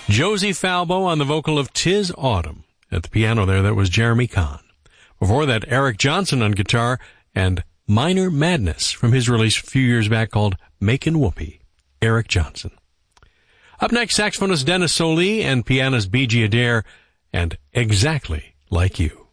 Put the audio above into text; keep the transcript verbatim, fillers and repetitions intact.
Josie Falbo on the vocal of "'Tis Autumn." At the piano there, that was Jeremy Kahn. Before that, Eric Johnson on guitar and Minor Madness from his release a few years back called Makin' Whoopee. Eric Johnson. Up next, saxophonist Dennis Solie and pianist B G Adair and Exactly Like You.